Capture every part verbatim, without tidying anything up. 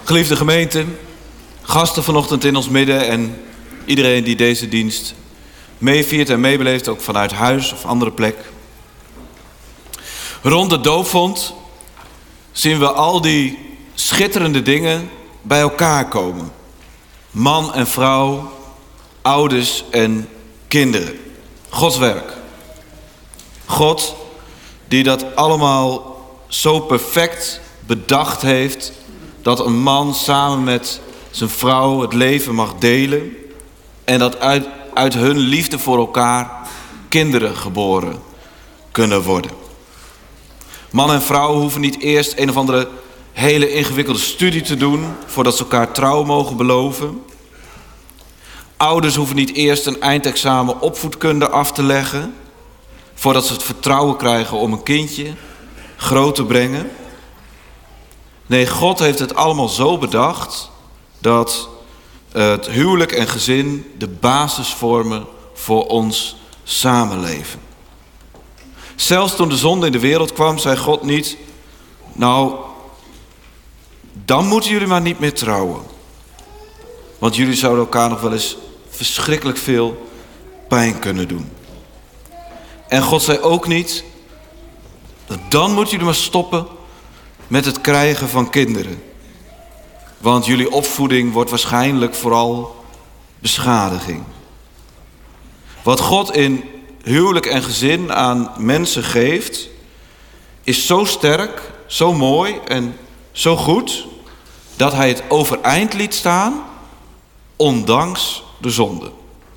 Geliefde gemeente, gasten vanochtend in ons midden en iedereen die deze dienst meeviert en meebeleeft, ook vanuit huis of andere plek. Rond de doopvond zien we al die schitterende dingen bij elkaar komen. Man en vrouw, ouders en kinderen. Gods werk. God die dat allemaal zo perfect bedacht heeft dat een man samen met zijn vrouw het leven mag delen en dat uit, uit hun liefde voor elkaar kinderen geboren kunnen worden. Man en vrouw hoeven niet eerst een of andere hele ingewikkelde studie te doen voordat ze elkaar trouw mogen beloven. Ouders hoeven niet eerst een eindexamen opvoedkunde af te leggen voordat ze het vertrouwen krijgen om een kindje groot te brengen. Nee, God heeft het allemaal zo bedacht dat het huwelijk en gezin de basis vormen voor ons samenleven. Zelfs toen de zonde in de wereld kwam, zei God niet: nou, dan moeten jullie maar niet meer trouwen. Want jullie zouden elkaar nog wel eens verschrikkelijk veel pijn kunnen doen. En God zei ook niet: dan moeten jullie maar stoppen met het krijgen van kinderen. Want jullie opvoeding wordt waarschijnlijk vooral beschadiging. Wat God in huwelijk en gezin aan mensen geeft, is zo sterk, zo mooi en zo goed, dat hij het overeind liet staan, ondanks de zonde.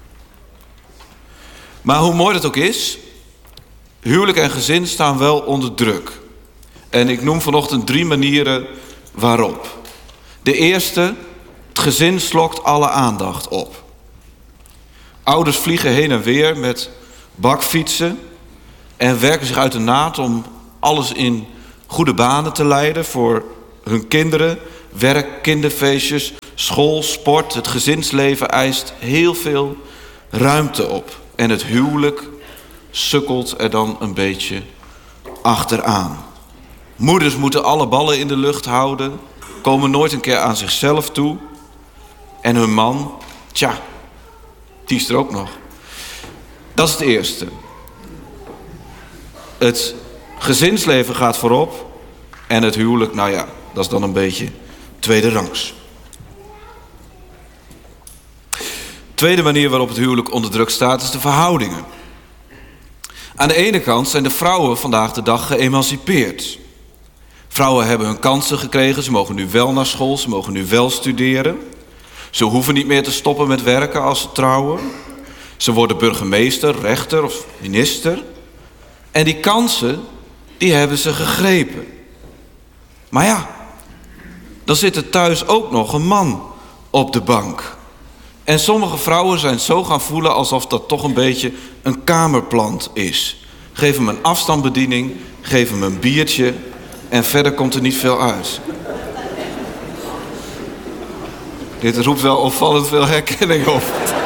Maar hoe mooi dat ook is, huwelijk en gezin staan wel onder druk. En ik noem vanochtend drie manieren waarop. De eerste, het gezin slokt alle aandacht op. Ouders vliegen heen en weer met bakfietsen en werken zich uit de naad om alles in goede banen te leiden voor hun kinderen. Werk, kinderfeestjes, school, sport, het gezinsleven eist heel veel ruimte op. En het huwelijk sukkelt er dan een beetje achteraan. Moeders moeten alle ballen in de lucht houden, komen nooit een keer aan zichzelf toe. En hun man, tja, die is er ook nog. Dat is het eerste. Het gezinsleven gaat voorop en het huwelijk, nou ja, dat is dan een beetje tweede rangs. Tweede manier waarop het huwelijk onder druk staat is de verhoudingen. Aan de ene kant zijn de vrouwen vandaag de dag geëmancipeerd. Vrouwen hebben hun kansen gekregen, ze mogen nu wel naar school, ze mogen nu wel studeren. Ze hoeven niet meer te stoppen met werken als ze trouwen. Ze worden burgemeester, rechter of minister. En die kansen, die hebben ze gegrepen. Maar ja, dan zit er thuis ook nog een man op de bank. En sommige vrouwen zijn zo gaan voelen alsof dat toch een beetje een kamerplant is. Geef hem een afstandsbediening, geef hem een biertje en verder komt er niet veel uit. Dit roept wel opvallend veel herkenning op.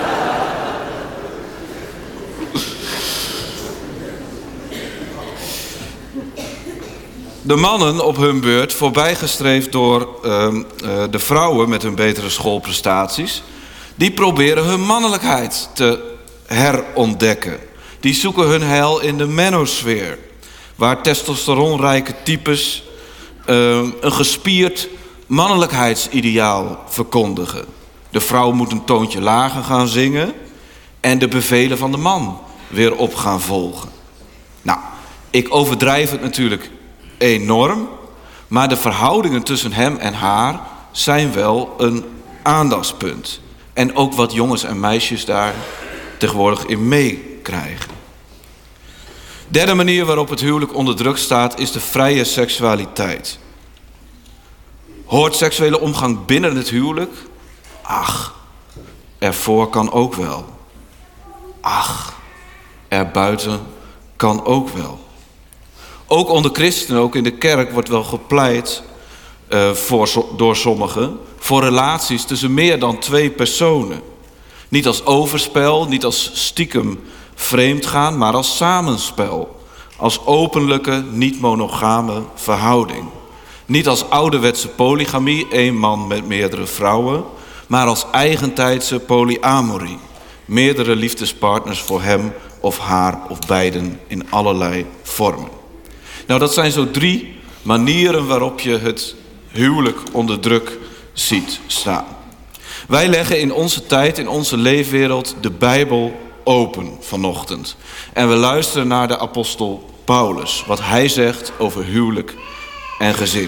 De mannen op hun beurt, voorbijgestreefd door uh, uh, de vrouwen met hun betere schoolprestaties, die proberen hun mannelijkheid te herontdekken. Die zoeken hun heil in de manosfeer, waar testosteronrijke types uh, een gespierd mannelijkheidsideaal verkondigen. De vrouw moet een toontje lager gaan zingen en de bevelen van de man weer op gaan volgen. Nou, ik overdrijf het natuurlijk enorm, maar de verhoudingen tussen hem en haar zijn wel een aandachtspunt. En ook wat jongens en meisjes daar tegenwoordig in meekrijgen. Derde manier waarop het huwelijk onder druk staat is de vrije seksualiteit. Hoort seksuele omgang binnen het huwelijk? Ach, ervoor kan ook wel. Ach, erbuiten kan ook wel. Ook onder christenen, ook in de kerk, wordt wel gepleit uh, voor, door sommigen voor relaties tussen meer dan twee personen. Niet als overspel, niet als stiekem vreemdgaan, maar als samenspel. Als openlijke, niet monogame verhouding. Niet als ouderwetse polygamie, één man met meerdere vrouwen, maar als eigentijdse polyamorie. Meerdere liefdespartners voor hem of haar of beiden in allerlei vormen. Nou, dat zijn zo drie manieren waarop je het huwelijk onder druk ziet staan. Wij leggen in onze tijd, in onze leefwereld, de Bijbel open vanochtend. En we luisteren naar de apostel Paulus, wat hij zegt over huwelijk en gezin.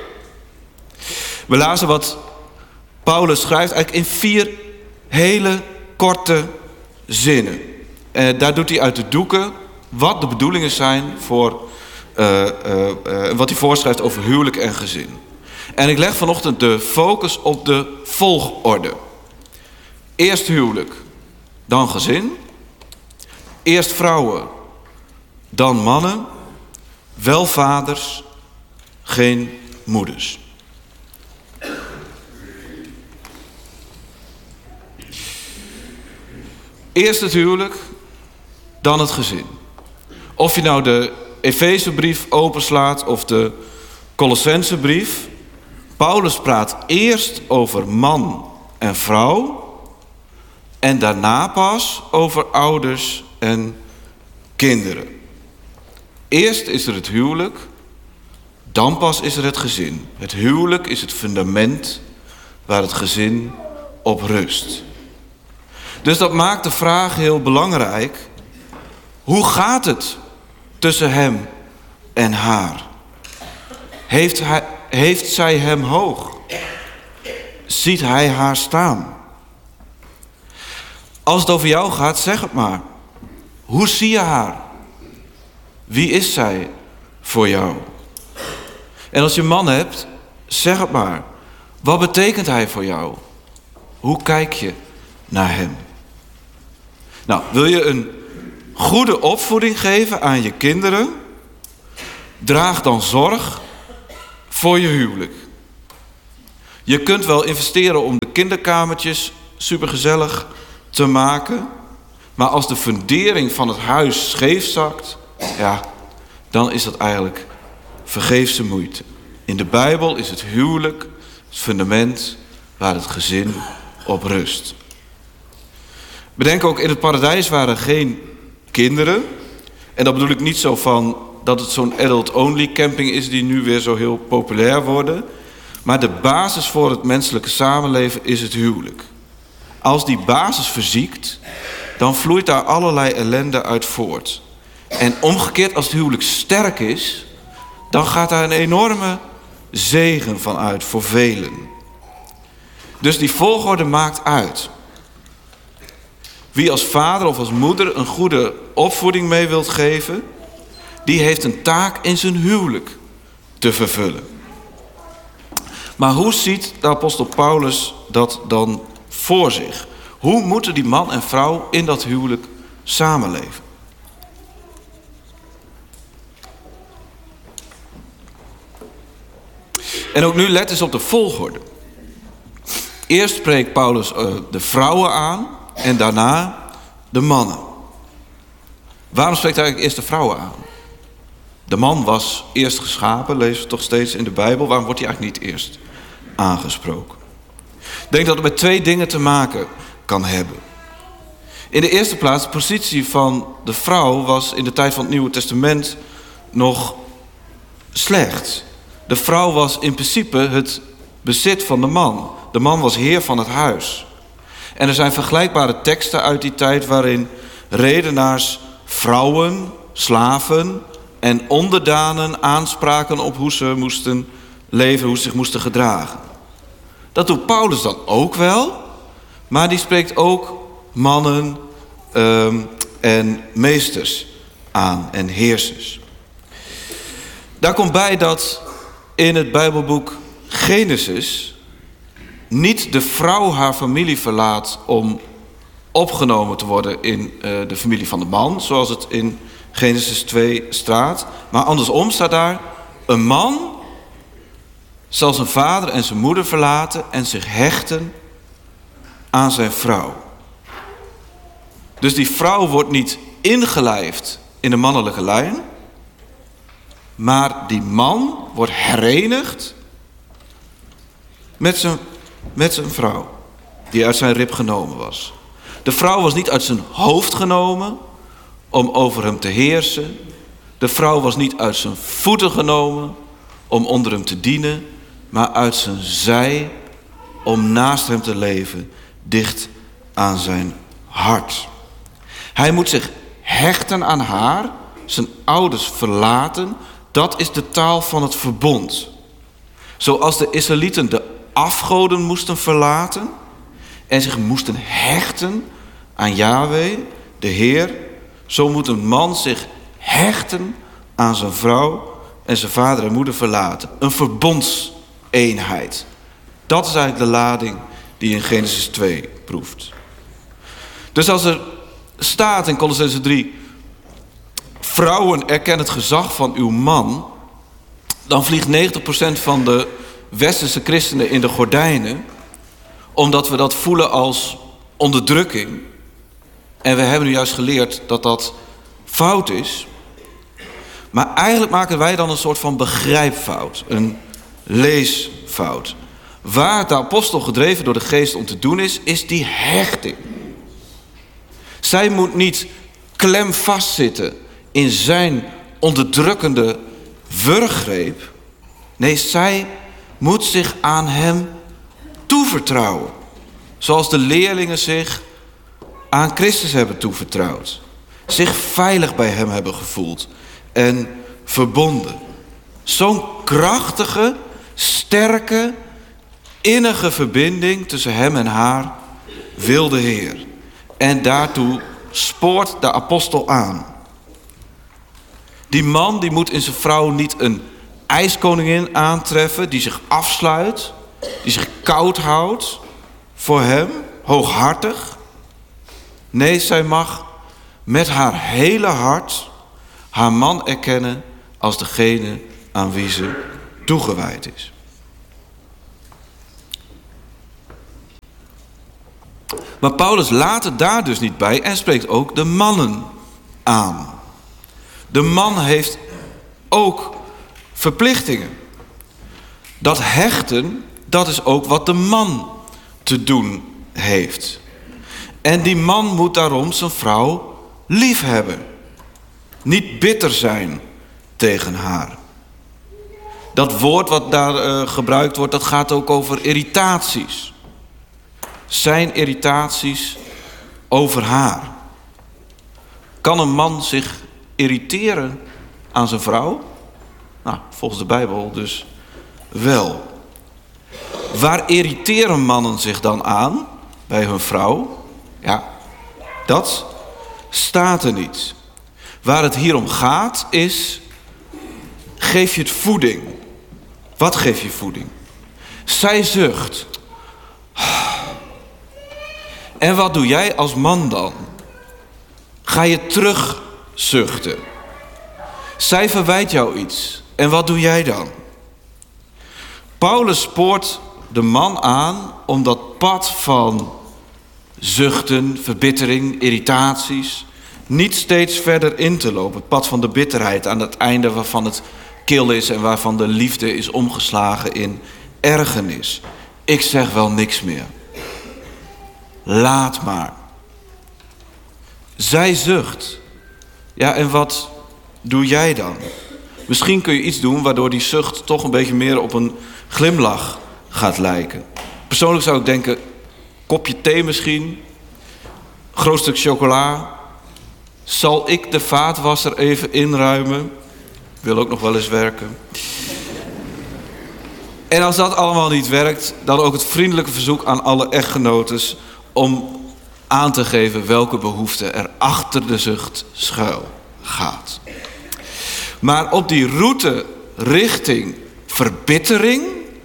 We lazen wat Paulus schrijft eigenlijk in vier hele korte zinnen. En daar doet hij uit de doeken wat de bedoelingen zijn voor uh, uh, uh, wat hij voorschrijft over huwelijk en gezin. En ik leg vanochtend de focus op de volgorde. Eerst huwelijk, dan gezin. Eerst vrouwen, dan mannen. Wel vaders, geen moeders. Eerst het huwelijk, dan het gezin. Of je nou de Efezebrief openslaat of de Colossensebrief. Paulus praat eerst over man en vrouw. En daarna pas over ouders en kinderen. Eerst is er het huwelijk, dan pas is er het gezin. Het huwelijk is het fundament waar het gezin op rust. Dus dat maakt de vraag heel belangrijk. Hoe gaat het tussen hem en haar? Heeft, hij, heeft zij hem hoog? Ziet hij haar staan? Als het over jou gaat, zeg het maar. Hoe zie je haar? Wie is zij voor jou? En als je een man hebt, zeg het maar. Wat betekent hij voor jou? Hoe kijk je naar hem? Nou, wil je een goede opvoeding geven aan je kinderen? Draag dan zorg voor je huwelijk. Je kunt wel investeren om de kinderkamertjes supergezellig te maken. Maar als de fundering van het huis scheef zakt, ja, dan is dat eigenlijk vergeefse moeite. In de Bijbel is het huwelijk het fundament waar het gezin op rust. Bedenk ook, in het paradijs waren geen kinderen. En dat bedoel ik niet zo van dat het zo'n adult-only camping is die nu weer zo heel populair worden. Maar de basis voor het menselijke samenleven is het huwelijk. Als die basis verziekt, dan vloeit daar allerlei ellende uit voort. En omgekeerd, als het huwelijk sterk is, dan gaat daar een enorme zegen van uit voor velen. Dus die volgorde maakt uit. Wie als vader of als moeder een goede opvoeding mee wilt geven, die heeft een taak in zijn huwelijk te vervullen. Maar hoe ziet de apostel Paulus dat dan voor zich? Hoe moeten die man en vrouw in dat huwelijk samenleven? En ook nu let eens op de volgorde. Eerst spreekt Paulus uh, de vrouwen aan en daarna de mannen. Waarom spreekt hij eigenlijk eerst de vrouwen aan? De man was eerst geschapen, lezen we toch steeds in de Bijbel. Waarom wordt hij eigenlijk niet eerst aangesproken? Ik denk dat het met twee dingen te maken kan hebben. In de eerste plaats, de positie van de vrouw was in de tijd van het Nieuwe Testament nog slecht. De vrouw was in principe het bezit van de man. De man was heer van het huis. En er zijn vergelijkbare teksten uit die tijd waarin redenaars vrouwen, slaven en onderdanen aanspraken op hoe ze moesten leven, hoe ze zich moesten gedragen. Dat doet Paulus dan ook wel, maar die spreekt ook mannen um, en meesters aan en heersers. Daar komt bij dat in het Bijbelboek Genesis niet de vrouw haar familie verlaat om opgenomen te worden in uh, de familie van de man, zoals het in Genesis twee staat. Maar andersom staat daar, een man zal zijn vader en zijn moeder verlaten en zich hechten aan zijn vrouw. Dus die vrouw wordt niet ingelijfd in de mannelijke lijn, Maar die man wordt herenigd met zijn, met zijn vrouw, die uit zijn rib genomen was. De vrouw was niet uit zijn hoofd genomen om over hem te heersen. De vrouw was niet uit zijn voeten genomen om onder hem te dienen, maar uit zijn zij om naast hem te leven, dicht aan zijn hart. Hij moet zich hechten aan haar, zijn ouders verlaten. Dat is de taal van het verbond. Zoals de Israëlieten de afgoden moesten verlaten en zich moesten hechten aan Yahweh, de Heer, zo moet een man zich hechten aan zijn vrouw en zijn vader en moeder verlaten. Een verbondseenheid. Dat is eigenlijk de lading die je in Genesis twee proeft. Dus als er staat in Kolossenzen drie, vrouwen erken het gezag van uw man, dan vliegt negentig procent van de westerse christenen in de gordijnen, omdat we dat voelen als onderdrukking. En we hebben nu juist geleerd dat dat fout is. Maar eigenlijk maken wij dan een soort van begrijpfout, een leesfout. Waar de apostel gedreven door de geest om te doen is, is die hechting. Zij moet niet klem vastzitten in zijn onderdrukkende wurggreep. Nee, zij moet zich aan hem toevertrouwen. Zoals de leerlingen zich aan Christus hebben toevertrouwd. Zich veilig bij hem hebben gevoeld en verbonden. Zo'n krachtige, sterke, innige verbinding tussen hem en haar wil de Heer. En daartoe spoort de apostel aan. Die man die moet in zijn vrouw niet een ijskoningin aantreffen die zich afsluit, die zich koud houdt voor hem, hooghartig. Nee, zij mag met haar hele hart haar man erkennen als degene aan wie ze toegewijd is. Maar Paulus laat het daar dus niet bij en spreekt ook de mannen aan. De man heeft ook verplichtingen. Dat hechten, dat is ook wat de man te doen heeft. En die man moet daarom zijn vrouw lief hebben. Niet bitter zijn tegen haar. Dat woord wat daar uh, gebruikt wordt, dat gaat ook over irritaties. Zijn irritaties over haar. Kan een man zich irriteren aan zijn vrouw? Nou, volgens de Bijbel dus wel. Waar irriteren mannen zich dan aan bij hun vrouw? Ja, dat staat er niet. Waar het hier om gaat is, geef je het voeding. Wat geef je voeding? Zij zucht. En wat doe jij als man dan? Ga je terugzuchten. Zij verwijt jou iets. En wat doe jij dan? Paulus spoort de man aan om dat pad van zuchten, verbittering, irritaties niet steeds verder in te lopen. Het pad van de bitterheid aan het einde waarvan het kil is en waarvan de liefde is omgeslagen in ergernis. Ik zeg wel niks meer. Laat maar. Zij zucht. Ja, en wat doe jij dan? Misschien kun je iets doen waardoor die zucht toch een beetje meer op een glimlach gaat lijken. Persoonlijk zou ik denken, kopje thee misschien, groot stuk chocola. Zal ik de vaatwasser even inruimen? Wil ook nog wel eens werken. En als dat allemaal niet werkt, dan ook het vriendelijke verzoek aan alle echtgenotes om aan te geven welke behoefte er achter de zucht schuil gaat. Maar op die route richting verbittering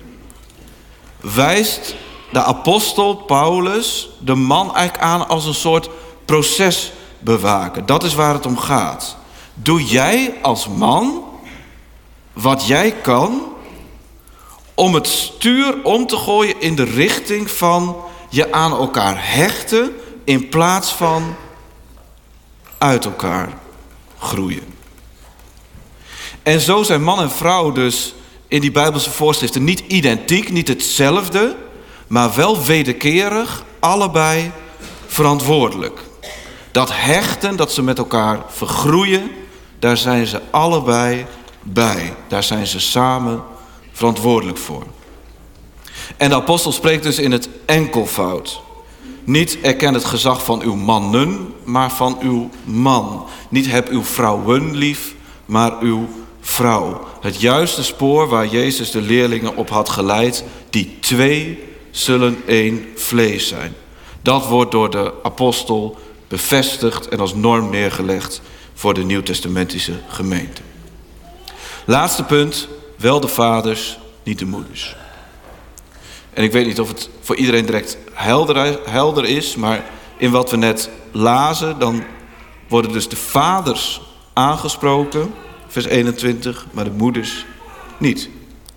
wijst de apostel Paulus de man eigenlijk aan als een soort procesbewaker. Dat is waar het om gaat. Doe jij als man wat jij kan om het stuur om te gooien in de richting van je aan elkaar hechten in plaats van uit elkaar groeien. En zo zijn man en vrouw dus in die Bijbelse voorschriften niet identiek, niet hetzelfde, maar wel wederkerig, allebei verantwoordelijk. Dat hechten, dat ze met elkaar vergroeien, daar zijn ze allebei bij. Daar zijn ze samen verantwoordelijk voor. En de apostel spreekt dus in het enkelvoud. Niet erken het gezag van uw mannen, maar van uw man. Niet heb uw vrouwen lief, maar uw vrouw. Het juiste spoor waar Jezus de leerlingen op had geleid. Die twee zullen één vlees zijn. Dat wordt door de apostel bevestigd en als norm neergelegd voor de nieuwtestamentische gemeente. Laatste punt, wel de vaders, niet de moeders. En ik weet niet of het voor iedereen direct helder, helder is, maar in wat we net lazen, dan worden dus de vaders aangesproken, vers eenentwintig, maar de moeders niet.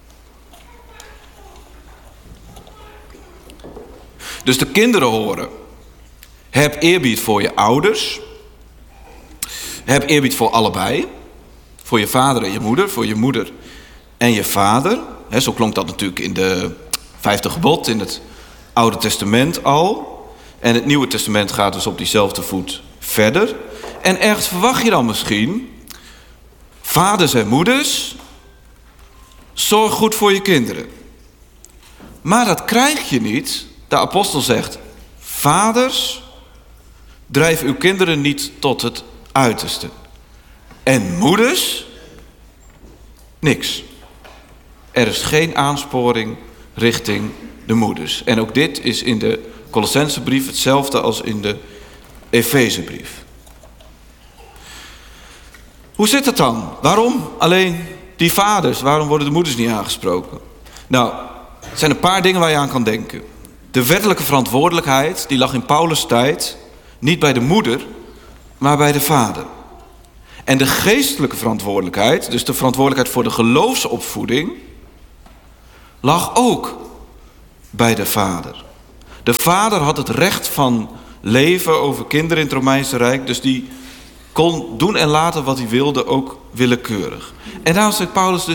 Dus de kinderen horen: heb eerbied voor je ouders. Heb eerbied voor allebei. Voor je vader en je moeder, voor je moeder en je vader. He, zo klonk dat natuurlijk in de vijfde gebod, in het Oude Testament al. En het Nieuwe Testament gaat dus op diezelfde voet verder. En ergens verwacht je dan misschien: vaders en moeders, zorg goed voor je kinderen. Maar dat krijg je niet. De apostel zegt: vaders, drijf uw kinderen niet tot het uiterste. En moeders, niks. Er is geen aansporing richting de moeders. En ook dit is in de Colossensebrief hetzelfde als in de Efezebrief. Hoe zit het dan? Waarom alleen die vaders? Waarom worden de moeders niet aangesproken? Nou, er zijn een paar dingen waar je aan kan denken. De wettelijke verantwoordelijkheid, die lag in Paulus' tijd niet bij de moeder, maar bij de vader. En de geestelijke verantwoordelijkheid, dus de verantwoordelijkheid voor de geloofsopvoeding, lag ook bij de vader. De vader had het recht van leven over kinderen in het Romeinse Rijk, dus die kon doen en laten wat hij wilde, ook willekeurig. En daarom zegt Paulus dus: